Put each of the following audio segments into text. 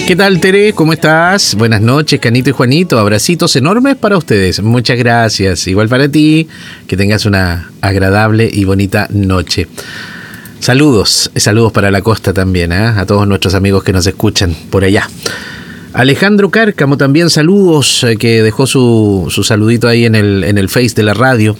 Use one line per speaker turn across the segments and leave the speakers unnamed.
¿Qué tal, Tere? ¿Cómo estás? Buenas noches, Canito y Juanito. Abracitos enormes para ustedes. Muchas gracias. Igual para ti. Que tengas una agradable y bonita noche. Saludos para la costa también, a todos nuestros amigos que nos escuchan por allá. Alejandro Cárcamo también saludos, que dejó su saludito ahí en el Face de la radio,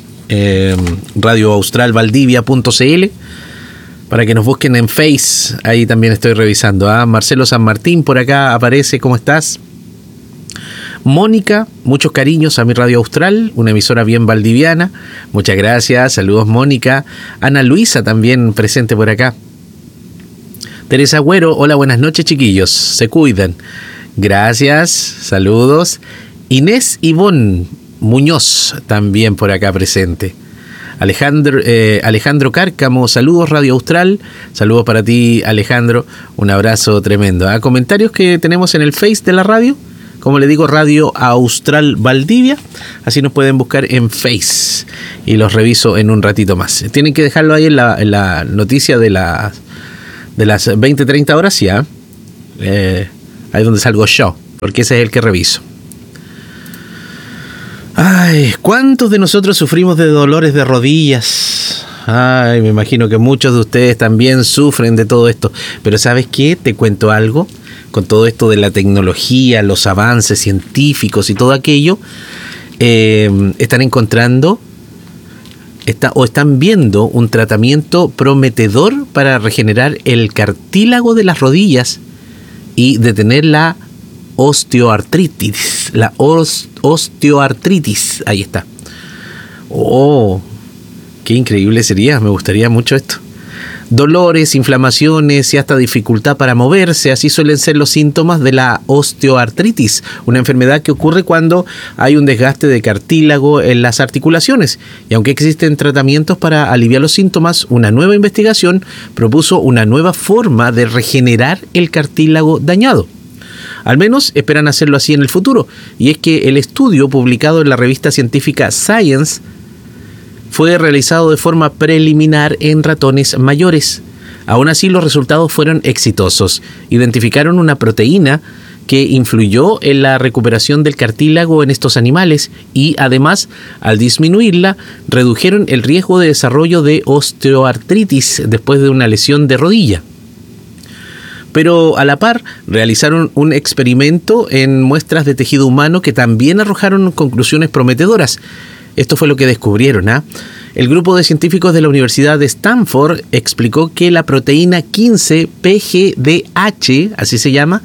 radioaustralvaldivia.cl, para que nos busquen en Face. Ahí también estoy revisando. Marcelo San Martín por acá aparece. ¿Cómo estás? Mónica, muchos cariños a mi Radio Austral, una emisora bien valdiviana. Muchas gracias, saludos Mónica. Ana Luisa también presente por acá. Teresa Agüero, hola, buenas noches chiquillos, se cuidan. Gracias, saludos. Inés Ivonne Muñoz también por acá presente. Alejandro Cárcamo, saludos Radio Austral, saludos para ti Alejandro, un abrazo tremendo. Comentarios que tenemos en el Face de la radio, como le digo, Radio Austral Valdivia, así nos pueden buscar en Face y los reviso en un ratito más. Tienen que dejarlo ahí en la noticia de las 20-30 horas ya, ahí donde salgo yo, porque ese es el que reviso. Ay, ¿cuántos de nosotros sufrimos de dolores de rodillas? Ay, me imagino que muchos de ustedes también sufren de todo esto. Pero ¿sabes qué? Te cuento algo. Con todo esto de la tecnología, los avances científicos y todo aquello, están encontrando están viendo un tratamiento prometedor para regenerar el cartílago de las rodillas y detener la osteoartritis. Osteoartritis, ahí está. Oh, qué increíble sería, me gustaría mucho esto. Dolores, inflamaciones y hasta dificultad para moverse, así suelen ser los síntomas de la osteoartritis, una enfermedad que ocurre cuando hay un desgaste de cartílago en las articulaciones. Y aunque existen tratamientos para aliviar los síntomas, una nueva investigación propuso una nueva forma de regenerar el cartílago dañado. Al menos esperan hacerlo así en el futuro, y es que el estudio publicado en la revista científica Science fue realizado de forma preliminar en ratones mayores. Aún así, los resultados fueron exitosos. Identificaron una proteína que influyó en la recuperación del cartílago en estos animales y, además, al disminuirla, redujeron el riesgo de desarrollo de osteoartritis después de una lesión de rodilla. Pero a la par realizaron un experimento en muestras de tejido humano que también arrojaron conclusiones prometedoras. Esto fue lo que descubrieron. El grupo de científicos de la Universidad de Stanford explicó que la proteína 15-PGDH, así se llama,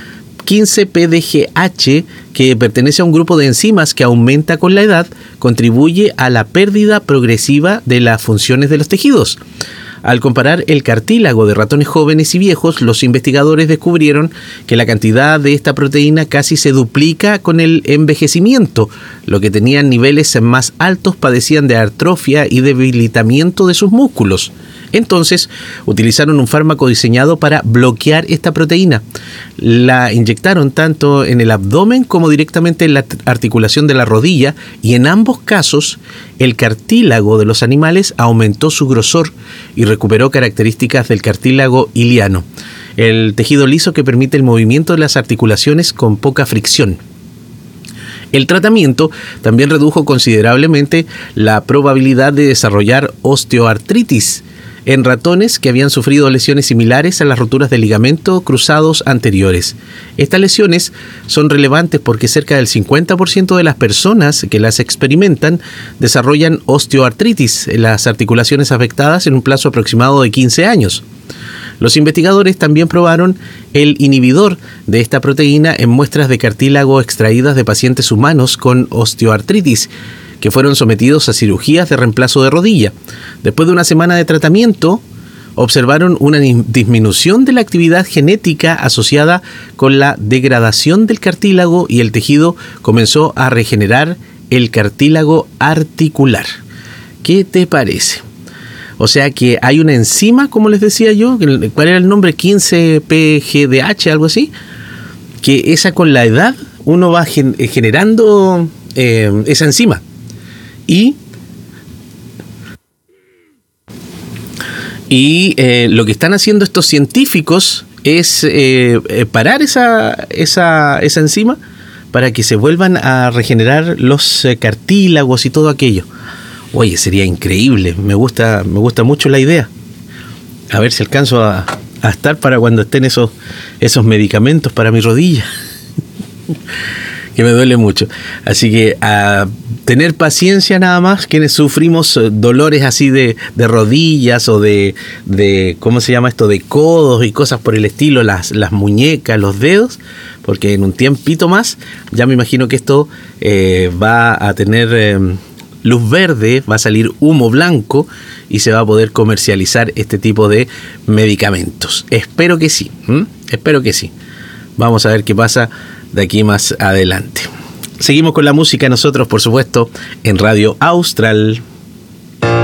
15-PDGH, que pertenece a un grupo de enzimas que aumenta con la edad, contribuye a la pérdida progresiva de las funciones de los tejidos. Al comparar el cartílago de ratones jóvenes y viejos, los investigadores descubrieron que la cantidad de esta proteína casi se duplica con el envejecimiento. Los que tenían niveles más altos padecían de atrofia y debilitamiento de sus músculos. Entonces, utilizaron un fármaco diseñado para bloquear esta proteína. La inyectaron tanto en el abdomen como directamente en la articulación de la rodilla, y en ambos casos, el cartílago de los animales aumentó su grosor y recuperó características del cartílago iliano, el tejido liso que permite el movimiento de las articulaciones con poca fricción. El tratamiento también redujo considerablemente la probabilidad de desarrollar osteoartritis en ratones que habían sufrido lesiones similares a las roturas de ligamento cruzados anteriores. Estas lesiones son relevantes porque cerca del 50% de las personas que las experimentan desarrollan osteoartritis en las articulaciones afectadas en un plazo aproximado de 15 años. Los investigadores también probaron el inhibidor de esta proteína en muestras de cartílago extraídas de pacientes humanos con osteoartritis, que fueron sometidos a cirugías de reemplazo de rodilla. Después de una semana de tratamiento, observaron una disminución de la actividad genética asociada con la degradación del cartílago y el tejido comenzó a regenerar el cartílago articular. ¿Qué te parece? O sea que hay una enzima, como les decía yo, ¿cuál era el nombre? 15-PGDH, algo así, que esa con la edad uno va generando esa enzima. Y lo que están haciendo estos científicos es parar esa enzima para que se vuelvan a regenerar los cartílagos y todo aquello. Oye, sería increíble, me gusta mucho la idea. A ver si alcanzo a estar para cuando estén esos medicamentos para mi rodilla, que me duele mucho. Así que a tener paciencia nada más, quienes sufrimos dolores así de rodillas o de ¿cómo se llama esto? De codos y cosas por el estilo, las muñecas, los dedos, porque en un tiempito más ya me imagino que esto va a tener luz verde, va a salir humo blanco y se va a poder comercializar este tipo de medicamentos. Espero que sí, espero que sí. Vamos a ver qué pasa de aquí más adelante. Seguimos con la música nosotros, por supuesto, en Radio Austral.